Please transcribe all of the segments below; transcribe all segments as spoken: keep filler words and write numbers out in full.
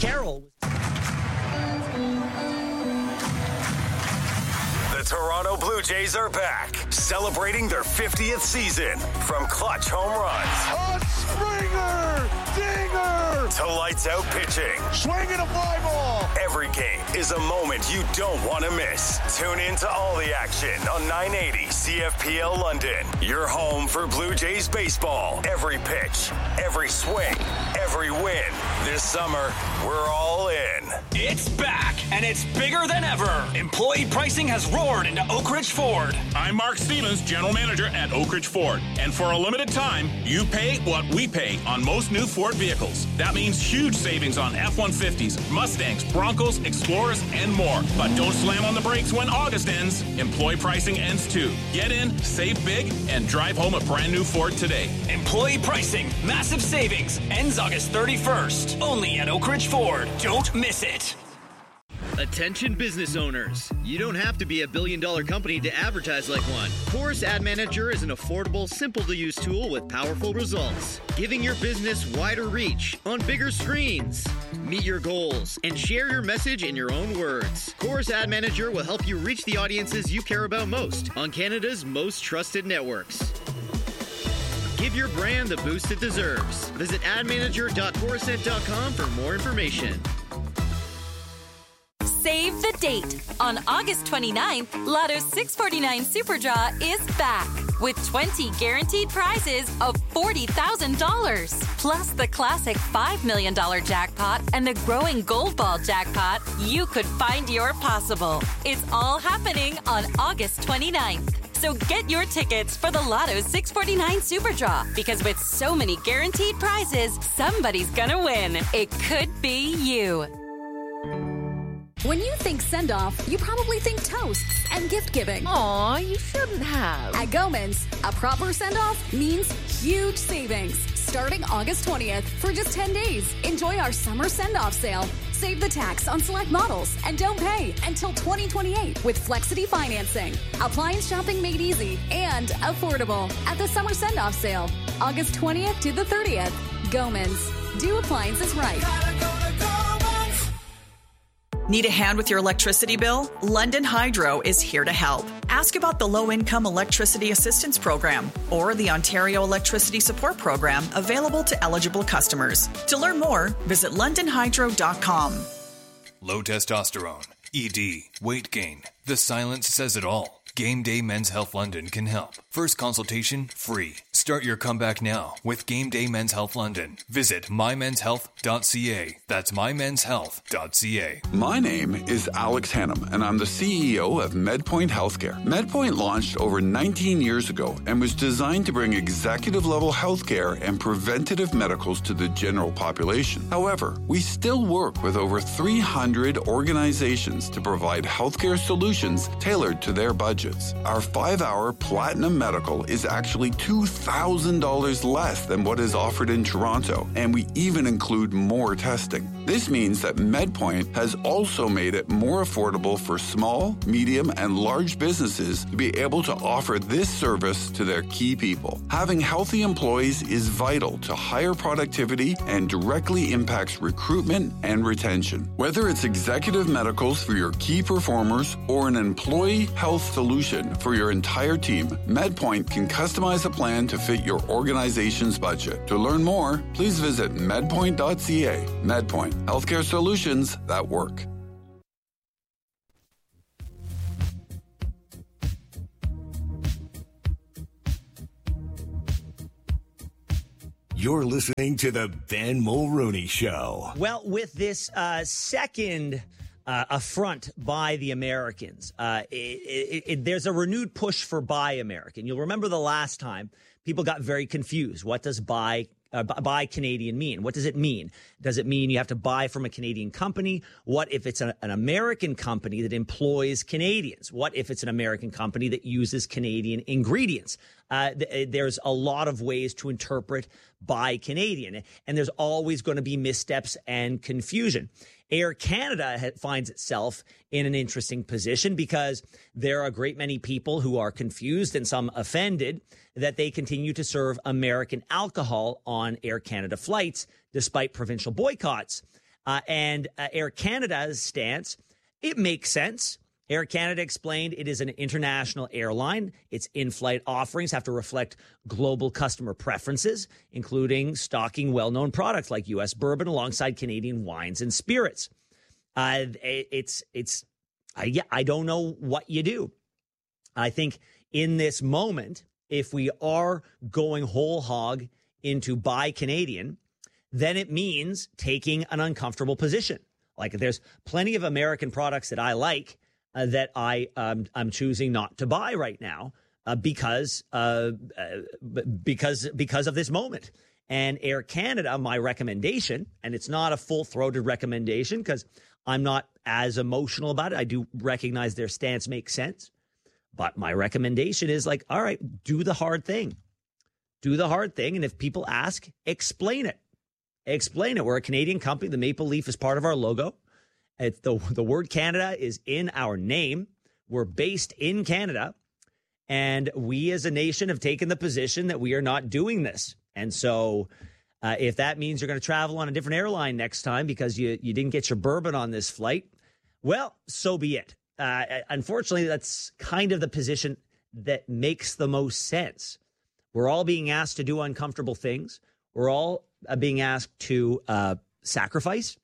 Carroll. The Toronto Blue Jays are back, celebrating their fiftieth season. From clutch home runs, a Springer, dinger, to lights out pitching, swinging a fly ball. Every game is a moment you don't want to miss. Tune in to all the action on nine eighty C F P L London. Your home for Blue Jays baseball. Every pitch, every swing, every win. This summer, we're all in. It's back, and it's bigger than ever. Employee pricing has roared into Oak Ridge Ford. I'm Mark Stevens, General Manager at Oak Ridge Ford. And for a limited time, you pay what we pay on most new Ford vehicles. That means huge savings on F one fifties, Mustangs, Broncos, Explorers, and more. But don't slam on the brakes when August ends. Employee pricing ends too. Get in, save big, and drive home a brand new Ford today. Employee pricing, massive savings, ends August thirty-first. Only at Oak Ridge Ford. Don't miss it. Attention business owners. You don't have to be a billion dollar company to advertise like one. Chorus Ad Manager is an affordable, simple to use tool with powerful results, giving your business wider reach on bigger screens. Meet your goals and share your message in your own words. Chorus Ad Manager will help you reach the audiences you care about most on Canada's most trusted networks. Give your brand the boost it deserves. Visit ad manager dot chorused dot com for more information. Save the date. On August twenty-ninth, Lotto's six forty-nine Super Draw is back with twenty guaranteed prizes of forty thousand dollars. Plus the classic five million dollars jackpot and the growing Gold Ball jackpot. You could find your possible. It's all happening on August twenty-ninth. So get your tickets for the Lotto's six forty-nine Super Draw, because with so many guaranteed prizes, somebody's gonna win. It could be you. When you think send-off, you probably think toasts and gift-giving. Aw, you shouldn't have. At Gomans, a proper send-off means huge savings. Starting August twentieth for just ten days. Enjoy our summer send-off sale. Save the tax on select models and don't pay until twenty twenty-eight with Flexity financing. Appliance shopping made easy and affordable at the summer send-off sale. August twentieth to the thirtieth. Gomans. Do appliances right. Need a hand with your electricity bill? London Hydro is here to help. Ask about the Low-Income Electricity Assistance Program or the Ontario Electricity Support Program available to eligible customers. To learn more, visit london hydro dot com. Low testosterone, E D, weight gain. The silence says it all. Game Day Men's Health London can help. First consultation free. Start your comeback now with Game Day Men's Health London. Visit my mens health dot c a. That's my mens health dot c a. My name is Alex Hannum, and I'm the C E O of MedPoint Healthcare. MedPoint launched over nineteen years ago and was designed to bring executive-level healthcare and preventative medicals to the general population. However, we still work with over three hundred organizations to provide healthcare solutions tailored to their budget. Our five-hour Platinum Medical is actually two thousand dollars less than what is offered in Toronto, and we even include more testing. This means that MedPoint has also made it more affordable for small, medium, and large businesses to be able to offer this service to their key people. Having healthy employees is vital to higher productivity and directly impacts recruitment and retention. Whether it's executive medicals for your key performers or an employee health solution for your entire team, MedPoint can customize a plan to fit your organization's budget. To learn more, please visit medpoint dot c a. MedPoint, healthcare solutions that work. You're listening to the Ben Mulrooney Show. Well, with this uh, second Uh, affront by the Americans. Uh, it, it, it, there's a renewed push for Buy American. You'll remember the last time people got very confused. What does buy uh, buy Canadian mean? What does it mean? Does it mean you have to buy from a Canadian company? What if it's a, an American company that employs Canadians? What if it's an American company that uses Canadian ingredients? Uh, th- there's a lot of ways to interpret Buy Canadian, and there's always going to be missteps and confusion. Air Canada ha- finds itself in an interesting position because there are a great many people who are confused and some offended that they continue to serve American alcohol on Air Canada flights despite provincial boycotts. Uh, and uh, Air Canada's stance, it makes sense. Air Canada explained it is an international airline. Its in-flight offerings have to reflect global customer preferences, including stocking well-known products like U S bourbon alongside Canadian wines and spirits. Uh, it's, it's, I, yeah, I don't know what you do. I think in this moment, if we are going whole hog into buy Canadian, then it means taking an uncomfortable position. Like there's plenty of American products that I like uh, that I um, I'm choosing not to buy right now uh, because uh, uh, because because of this moment. And Air Canada, my recommendation, and it's not a full-throated recommendation because I'm not as emotional about it. I do recognize their stance makes sense. But my recommendation is like, all right, do the hard thing. Do the hard thing. And if people ask, explain it. Explain it. We're a Canadian company. The maple leaf is part of our logo. It's the, the word Canada is in our name. We're based in Canada. And we as a nation have taken the position that we are not doing this. And so uh, if that means you're going to travel on a different airline next time because you, you didn't get your bourbon on this flight, well, so be it. Uh, unfortunately, that's kind of the position that makes the most sense. We're all being asked to do uncomfortable things. We're all uh, being asked to uh, sacrifice.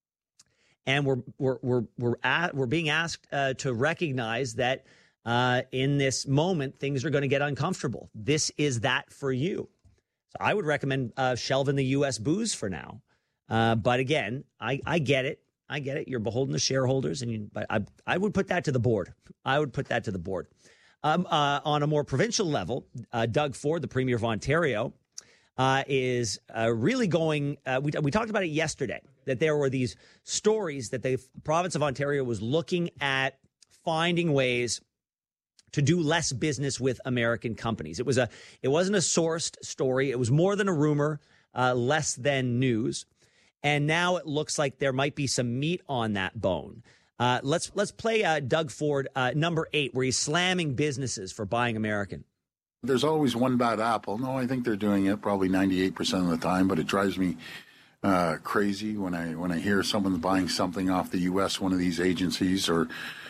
And we're we're we're we're at, we're being asked uh, to recognize that uh, in this moment things are going to get uncomfortable. This is that for you. So I would recommend uh, shelving the U S booze for now. Uh, but again, I, I get it. I get it. You're beholden to shareholders, and you, but I I would put that to the board. I would put that to the board. Um, uh, on a more provincial level, uh, Doug Ford, the Premier of Ontario, uh, is uh, really going. Uh, we we talked about it yesterday that there were these stories that the province of Ontario was looking at finding ways to do less business with American companies. It was a it wasn't a sourced story. It was more than a rumor, uh, less than news. And now it looks like there might be some meat on that bone. Uh, let's let's play uh, Doug Ford, uh, number eight, where he's slamming businesses for buying American. There's always one bad apple. No, I think they're doing it probably ninety-eight percent of the time, but it drives me uh, crazy when I when I hear someone's buying something off the U S, one of these agencies or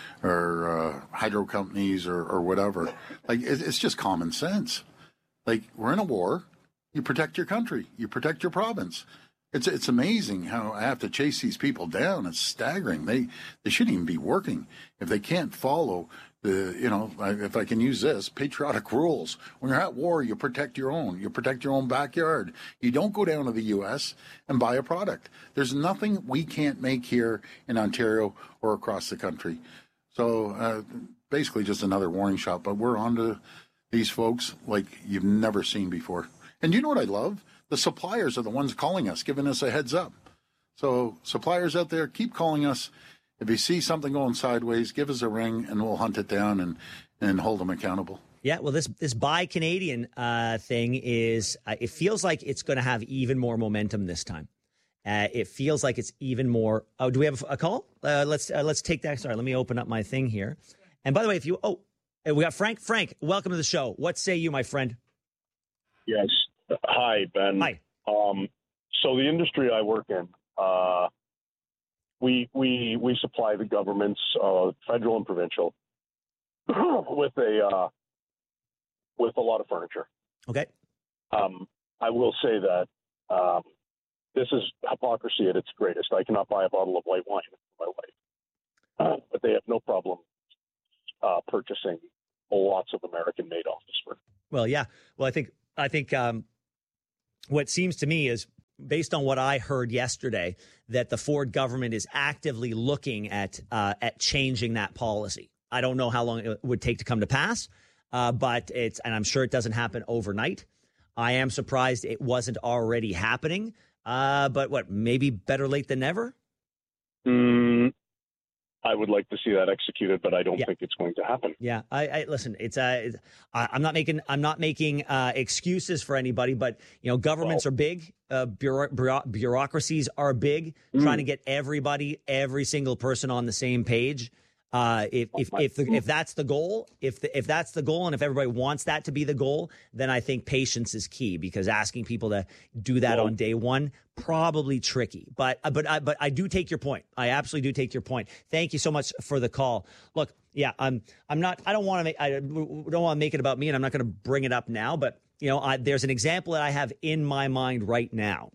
or uh, hydro companies or, or whatever. Like, it, it's just common sense. Like, we're in a war. You protect your country. You protect your province. It's it's amazing how I have to chase these people down. It's staggering. They they shouldn't even be working if they can't follow the, you know, if I can use this, patriotic rules. When you're at war, you protect your own. You protect your own backyard. You don't go down to the U S and buy a product. There's nothing we can't make here in Ontario or across the country. So uh, basically just another warning shot. But we're on to these folks like you've never seen before. And you know what I love? The suppliers are the ones calling us, giving us a heads up. So suppliers out there, keep calling us. If you see something going sideways, give us a ring and we'll hunt it down and, and hold them accountable. Yeah, well, this this Buy Canadian uh, thing is, uh, it feels like it's going to have even more momentum this time. Uh, it feels like it's even more. Oh, do we have a call? Uh, let's uh, let's take that. Sorry, let me open up my thing here. And by the way, if you, oh, we got Frank. Frank, welcome to the show. What say you, my friend? Yes. Hi, Ben. Hi. Um, so the industry I work in, uh, we we we supply the governments, uh, federal and provincial, with a uh, with a lot of furniture. Okay. Um, I will say that um, this is hypocrisy at its greatest. I cannot buy a bottle of white wine for my wife, uh, but they have no problem uh, purchasing lots of American-made office furniture. Well, yeah. Well, I think I think um, what seems to me is, based on what I heard yesterday, that the Ford government is actively looking at uh, at changing that policy. I don't know how long it would take to come to pass, uh, but it's, and I'm sure it doesn't happen overnight. I am surprised it wasn't already happening. Uh, but what, maybe better late than never? Mm, I would like to see that executed, but I don't yeah. think it's going to happen. Yeah, I, I listen. It's uh, I, I'm not making I'm not making uh, excuses for anybody, but you know, governments well, are big, uh, bureau, bureau, bureaucracies are big. Mm. Trying to get everybody, every single person on the same page Uh, if if if, the, if that's the goal, if the, if that's the goal, and if everybody wants that to be the goal, then I think patience is key, because asking people to do that on day one, probably tricky. But but I, but I do take your point. I absolutely do take your point. Thank you so much for the call. Look, yeah, I'm I'm not. I don't want to make. I don't want to make it about me, and I'm not going to bring it up now. But you know, I, there's an example that I have in my mind right now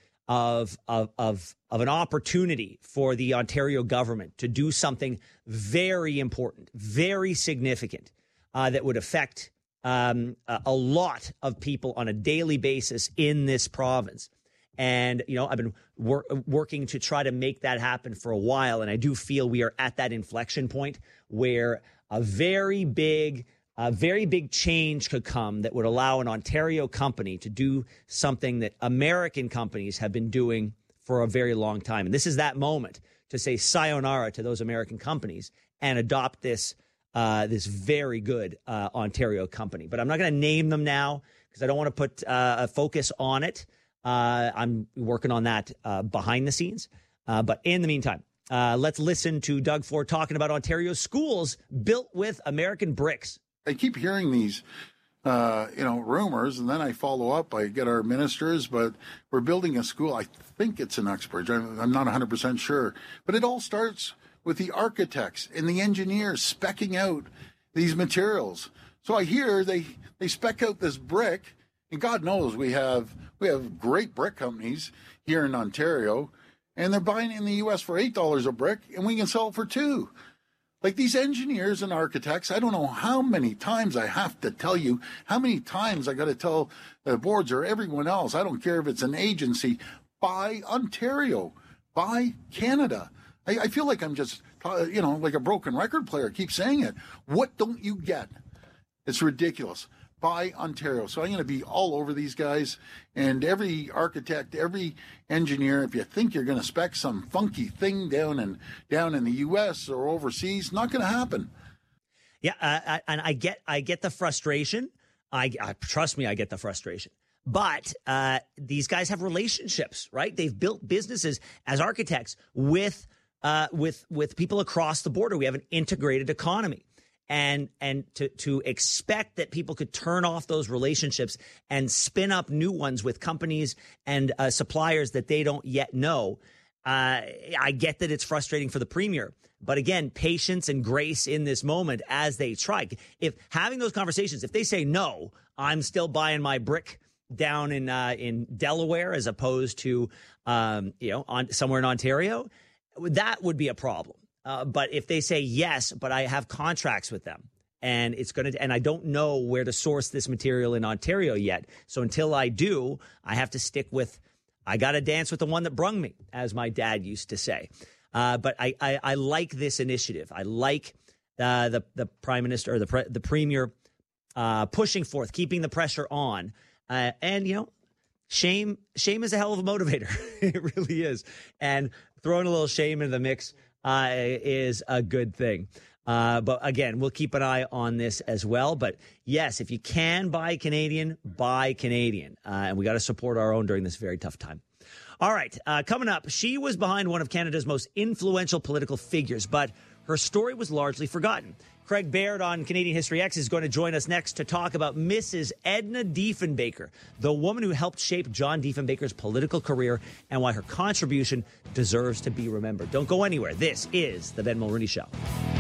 of of of of an opportunity for the Ontario government to do something very important, very significant, uh, that would affect um, a, a lot of people on a daily basis in this province. And, you know, I've been wor- working to try to make that happen for a while. And I do feel we are at that inflection point where a very big A very big change could come that would allow an Ontario company to do something that American companies have been doing for a very long time. And this is that moment to say sayonara to those American companies and adopt this uh, this very good uh, Ontario company. But I'm not going to name them now because I don't want to put uh, a focus on it. Uh, I'm working on that uh, behind the scenes. Uh, but in the meantime, uh, let's listen to Doug Ford talking about Ontario schools built with American bricks. I keep hearing these, uh, you know, rumors, and then I follow up. I get our ministers, but we're building a school. I think it's in Uxbridge. I'm, I'm not one hundred percent sure. But it all starts with the architects and the engineers speccing out these materials. So I hear they, they spec out this brick, and God knows we have we have great brick companies here in Ontario, and they're buying it in the U S for eight dollars a brick, and we can sell it for two. Like these engineers and architects, I don't know how many times I have to tell you, how many times I got to tell the boards or everyone else, I don't care if it's an agency, buy Ontario, buy Canada. I, I feel like I'm just, you know, like a broken record player, keep saying it. What don't you get? It's ridiculous. Buy Ontario. So I'm going to be all over these guys, and every architect, every engineer, if you think you're going to spec some funky thing down in down in the U S or overseas, not going to happen. Yeah, uh, I, and I get I get the frustration. I, I trust me, I get the frustration. But uh, these guys have relationships, right? They've built businesses as architects with uh, with with people across the border. We have an integrated economy. And and to, to expect that people could turn off those relationships and spin up new ones with companies and uh, suppliers that they don't yet know, uh, I get that it's frustrating for the premier. But again, patience and grace in this moment as they try. If having those conversations, if they say, no, I'm still buying my brick down in uh, in Delaware as opposed to um, you know on somewhere in Ontario, that would be a problem. Uh, but if they say yes, but I have contracts with them and it's going to, and I don't know where to source this material in Ontario yet. So until I do, I have to stick with, I got to dance with the one that brung me, as my dad used to say. Uh, but I, I, I like this initiative. I like uh, the, the prime minister or the, pre, the premier uh, pushing forth, keeping the pressure on. Uh, and, you know, shame, shame is a hell of a motivator. It really is. And throwing a little shame into the mix Uh, is a good thing. Uh, but again, we'll keep an eye on this as well. But yes, if you can buy Canadian, buy Canadian. Uh, and we got to support our own during this very tough time. All right, uh, coming up, she was behind one of Canada's most influential political figures, but her story was largely forgotten. Craig Baird on Canadian History X is going to join us next to talk about Missus Edna Diefenbaker, the woman who helped shape John Diefenbaker's political career and why her contribution deserves to be remembered. Don't go anywhere. This is The Ben Mulroney Show.